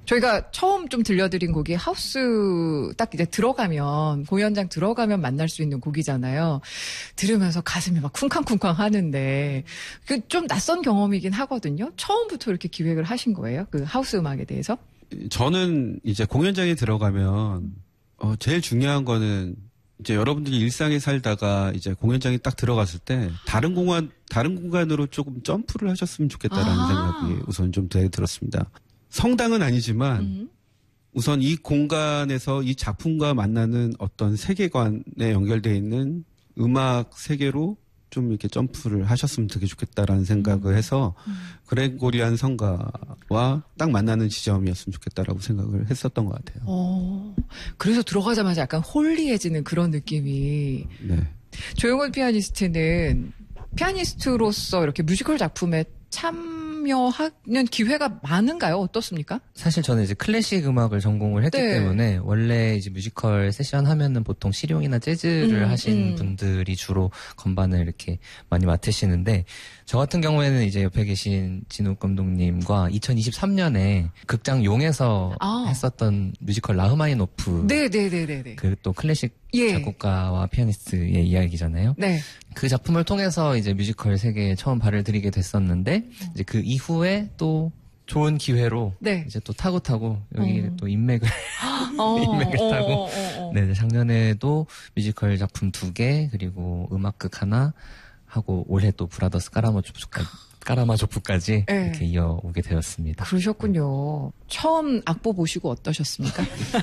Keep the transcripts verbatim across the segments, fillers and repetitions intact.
저희가 처음 좀 들려드린 곡이 하우스 딱 이제 들어가면, 공연장 들어가면 만날 수 있는 곡이잖아요. 들으면서 가슴이 막 쿵쾅쿵쾅 하는데, 그 좀 낯선 경험이긴 하거든요. 처음부터 이렇게 기획을 하신 거예요? 그 하우스 음악에 대해서? 저는 이제 공연장에 들어가면, 어, 제일 중요한 거는 이제 여러분들이 일상에 살다가 이제 공연장에 딱 들어갔을 때 다른 공간, 다른 공간으로 조금 점프를 하셨으면 좋겠다라는 아. 생각이 우선 좀 되게 들었습니다. 성당은 아니지만 음. 우선 이 공간에서 이 작품과 만나는 어떤 세계관에 연결되어 있는 음악 세계로 좀 이렇게 점프를 하셨으면 되게 좋겠다라는 생각을 음. 해서 음. 그레고리안 성가와 딱 만나는 지점이었으면 좋겠다라고 생각을 했었던 것 같아요. 어, 그래서 들어가자마자 약간 홀리해지는 그런 느낌이. 네. 조용훈 피아니스트는 피아니스트로서 이렇게 뮤지컬 작품에 참여하는 기회가 많은가요? 어떻습니까? 사실 저는 이제 클래식 음악을 전공을 했기 네. 때문에 원래 이제 뮤지컬 세션 하면은 보통 실용이나 재즈를 음, 하신 음. 분들이 주로 건반을 이렇게 많이 맡으시는데 저 같은 경우에는 이제 옆에 계신 진욱 감독님과 이천이십삼 년에 극장 용에서 아. 했었던 뮤지컬 라흐마니노프 네네네네. 그 또 클래식 예. 작곡가와 피아니스트의 이야기잖아요. 네. 그 작품을 통해서 이제 뮤지컬 세계에 처음 발을 들이게 됐었는데 이제 그 이후에 또 좋은 기회로 네. 이제 또 타고 타고 여기 어. 또 인맥을 어, 인맥을 어, 타고 어, 어, 어. 네, 작년에도 뮤지컬 작품 두 개 그리고 음악극 하나 하고 올해 또 브라더스 까라마조프까지 까라마조프까지 네. 이렇게 이어오게 되었습니다. 그러셨군요. 처음 악보 보시고 어떠셨습니까?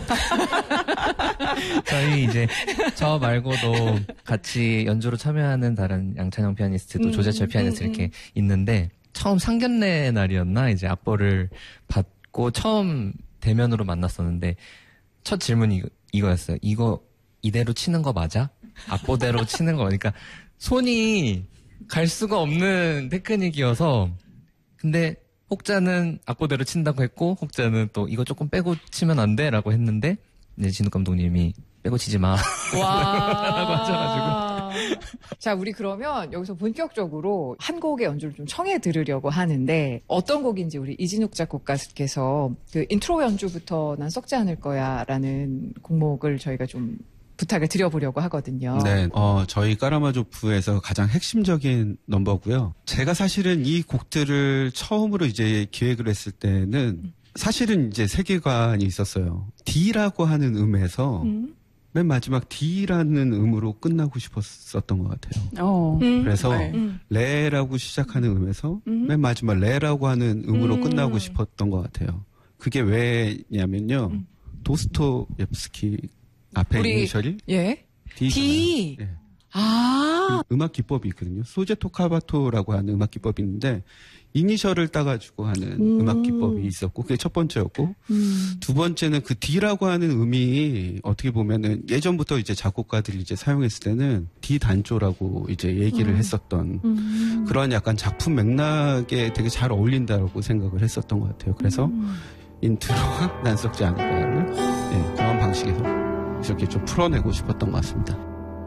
저희 이제 저 말고도 같이 연주로 참여하는 다른 양찬영 피아니스트도 음, 조재철 피아니스트 음, 이렇게 음. 있는데 처음 상견례 날이었나 이제 악보를 받고 처음 대면으로 만났었는데 첫 질문이 이거, 이거였어요. 이거 이대로 치는 거 맞아? 악보대로 치는 거 그러니까 손이 갈 수가 없는 테크닉이어서 근데 혹자는 악보대로 친다고 했고 혹자는 또 이거 조금 빼고 치면 안 돼? 라고 했는데 이제 진욱 감독님이 빼고 치지 마 라고 하셔가지고 자 우리 그러면 여기서 본격적으로 한 곡의 연주를 좀 청해 들으려고 하는데 어떤 곡인지 우리 이진욱 작곡가께서 그 인트로 연주부터 난 썩지 않을 거야 라는 곡목을 저희가 좀 부탁을 드려보려고 하거든요. 네, 어, 저희 까라마조프에서 가장 핵심적인 넘버고요. 제가 사실은 이 곡들을 처음으로 이제 기획을 했을 때는 사실은 이제 세계관이 있었어요. D라고 하는 음에서 음? 맨 마지막 D라는 음으로 끝나고 싶었었던 것 같아요. 어. 음, 그래서 네. 레라고 시작하는 음에서 음? 맨 마지막 레라고 하는 음으로 음. 끝나고 싶었던 것 같아요. 그게 왜냐면요. 음. 도스토옙스키 앞에 우리, 이니셜이 예? D. D. 예. 아. 음악 기법이 있거든요. 소제토 카바토라고 하는 음악 기법이 있는데 이니셜을 따가지고 하는 음. 음악 기법이 있었고 그게 첫 번째였고 음. 두 번째는 그 D라고 하는 음이 어떻게 보면은 예전부터 이제 작곡가들이 이제 사용했을 때는 D 단조라고 이제 얘기를 음. 했었던 음. 그런 약간 작품 맥락에 되게 잘 어울린다고 생각을 했었던 것 같아요. 그래서 음. 인트로와 난 썩지 않을 거야를 네, 그런 방식에서 이렇게 좀 풀어내고 싶었던 것 같습니다.